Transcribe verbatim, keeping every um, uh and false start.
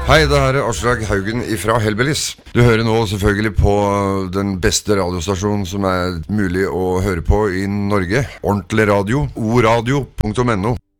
Hei, det her er Aslak Haugen fra Hellbillies. Du hører nå selvfølgelig på den beste radiostasjonen som er mulig å høre på i Norge. Ordentlig radio, oradio punktum no.